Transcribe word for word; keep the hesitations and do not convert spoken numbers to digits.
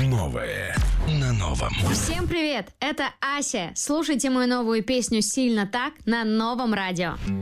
Новое на новом. Всем привет, это Ася. Слушайте мою новую песню «Сильно так» на Новом радио.